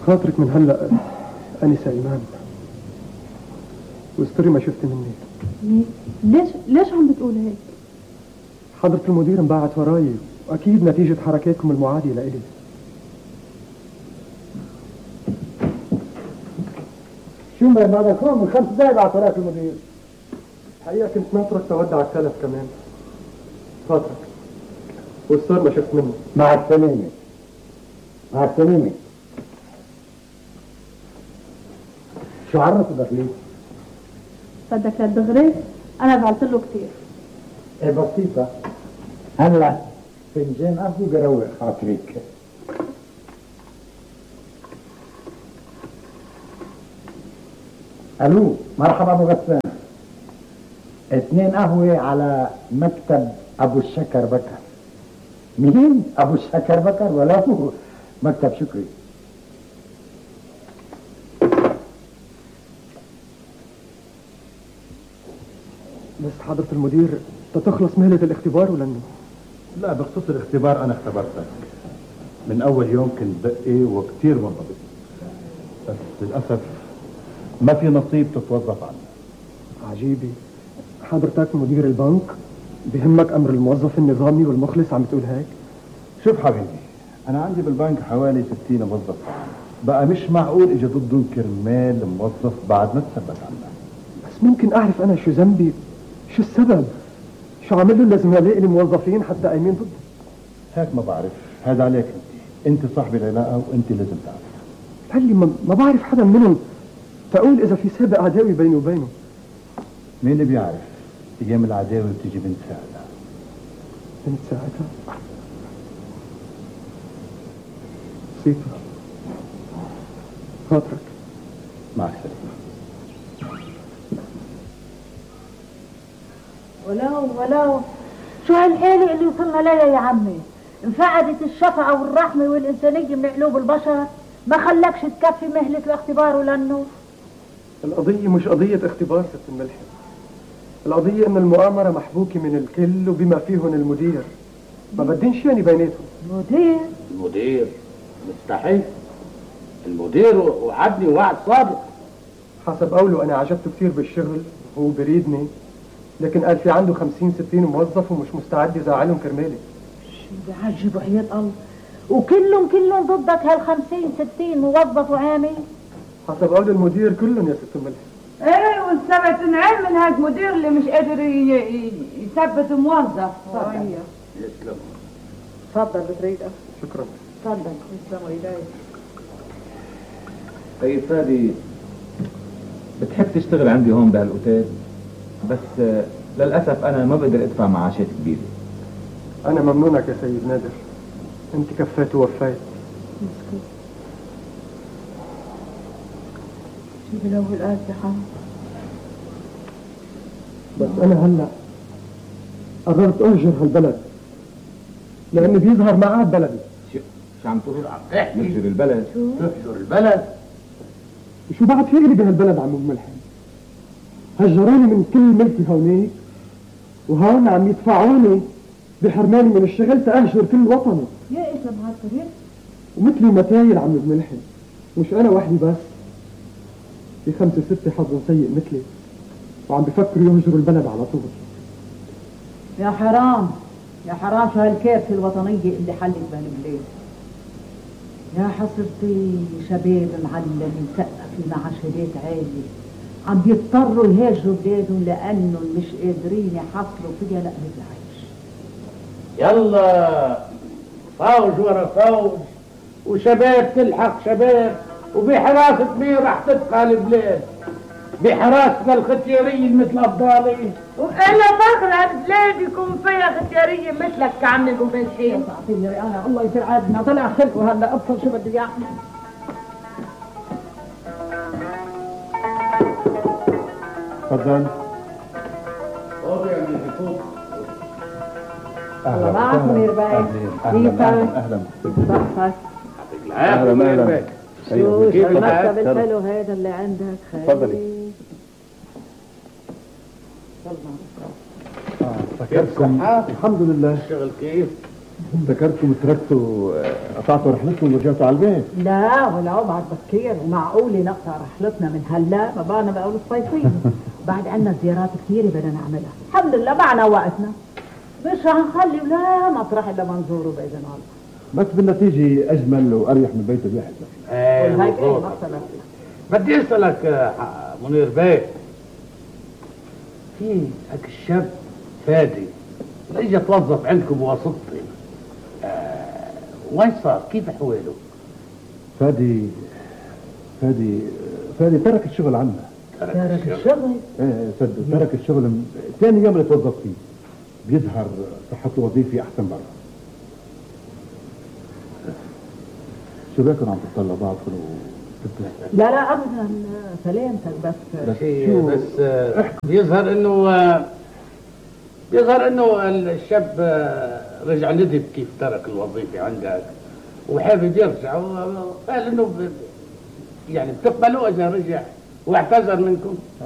خاطرك من هلا أنسة إيمان، واستري ما شفت مني. ليش عم بتقول هيك؟ حضرة المدير انبعت وراي، وأكيد نتيجة حركاتكم المعادية لإلي. شو ما هذا كون من 5 دقايق بعت وراك المدير. الحقيقة كنت ناطرك تودع التلف كمان. خاطرك والصار ما شفت منه. مع السلامة. مع السلامة. شو عرفوا دخليك؟ بدك للدغري؟ أنا بعت له كثير. ايه بسيطة. هلا فنجان قهوة بروق خاطرك. الو، مرحبا ابو غسان. 2 قهوة على مكتب ابو الشكر بكر. مين؟ ابو الشكر بكر ولا هو مكتب شكري. بس حضرة المدير تخلص مهلة الاختبار ولا انه؟ لا، بخصوص الاختبار انا اختبرتك من اول يوم، كنت دقي وكتير منضبط، بس للاسف ما في نصيب تتوظف عنه. عجيبة، حضرتك مدير البنك بهمك امر الموظف النظامي والمخلص، عم تقول هيك؟ شوف حبيبي، انا عندي بالبنك حوالي 60 موظف، بقى مش معقول اجي ضدهم كرمال موظف بعد ما تثبت عنه. بس ممكن اعرف انا شو ذنبي؟ شو السبب؟ شو عمل له لزملائي الموظفين حتى قايمين ضدي؟ هيك ما بعرف، هذا عليك انت صاحب العلاقه وانت لازم تعرف. هلي ما بعرف حدا منهم تقول اذا في سابق عداوي بيني وبينه. مين اللي بيعرف؟ ايام العداوه بتيجي بنت ساعتها. بنت ساعتها؟ صيفة خاطرك. مع السلامه. ولو شو هالحيلة اللي وصلنا لها يا عمي؟ انفقدت الشفقة والرحمة والإنسانية من قلوب البشر، ما خلكش تكفي مهلة الاختبار ولأنه القضية مش قضية اختبار ست الملحم، القضية ان المؤامرة محبوكة من الكل وبما فيهم المدير، ما بدينش يعني بيناتهم. المدير مستحيل. المدير وعدني وعد صادق. حسب قوله انا عجبته كثير بالشغل وهو بريدني، لكن قال في عنده 50-60 موظف ومش مستعد يزعلهم كرمالي. شو بعجب وحياة الله، وكلهم ضدك هال50-60 موظف وعامل؟ حسب قول المدير كلهم يا ست الملح. ايه، والسبت انعم من هالمدير اللي مش قادر يثبت موظف. يسلم. تفضل بتريده. شكرا. تفضل. يسلم ايديك. طيب فادي، بتحب تشتغل عندي هون بهالاوتيل؟ بس للأسف أنا ما بقدر أدفع معاشات كبيرة. أنا ممنونك يا سيد نادر، أنت كفيت ووفيت. مسكين. جيب له الآن يا حمد. بس أنا هلأ قررت أهجر هالبلد، لأنه بيظهر معاه بلدي. شو عم تقول؟ تهجر البلد؟ تهجر البلد؟ وشو بعد في إلي بهالبلد عم ملحم؟ هجروني من كل ملكي هونيك، وهون عم يدفعوني بحرماني من الشغل تأهجر كل وطني. يا إيش بهالطريق؟ ومثلي متايل عم ملحم، مش أنا وحدي بس، في 5-6 حظهم سيء مثلي وعم بفكروا يهجروا البلد على طول. يا حرام يا حرام، شو هالكارثة الوطنية اللي حلت بهالبلاد. يا حصرتي شباب معلم مسقف مع شهادات عالية عم بيضطروا يهاجروا بلادهم لأنهم مش قادرين يحصلوا فيها لقمة العيش. يلا فوج ورا فوج، وشباب تلحق شباب، وبحراسة مين راح تبقى البلاد؟ بحراسة الختياريين مثل أبطالي. وأنا فخرة البلاد يكون فيها ختيارية مثلك كعم أبو ملحم. تعطيني رئانة الله يصير عادنا، طلع خلقه هلا أبصر شو بده يعمل. تفضل. طب يعني بفوت. الله معك منير باي. أهلا. صحتك. أهلا. شو المكتب الحلو هذا اللي عندك؟ تفضلي. فكرتكم الحمد لله. الشغل كيف؟ ذكرتكم تركتوا قطعتوا رحلتكم ورجعتوا على البيت. لا ولا بعد بكير، ومعقول نقطع رحلتنا من هلا ما بعنا بقول الصيفين. بعد عنا زيارات كثيرة بدنا نعملها، الحمد لله معنا وقتنا، مش هنخلي ولا مطرح الا منظوره باذن الله. بس بالنتيجة أجمل وأريح من بيت الواحد. هيك ايه ما اختلفنا. بدي اسالك منير بيه، في هيك الشاب فادي اجى توظف عندكم بواسطتي، وين صار؟ كيف احواله؟ فادي ترك الشغل عنا. ترك الشغل؟ ايه صدق ترك الشغل ثاني يوم اللي توظف فيه. بيظهر صحته الوظيفي احسن برا. شو بكون عم تطلع بعضكم لا ابدا سلامتك بس بيظهر انه الشاب رجع ندب كيف ترك الوظيفه عندك وحابب يرجع، وقال انه يعني بتقبلوه اذا رجع واعتذر منكم.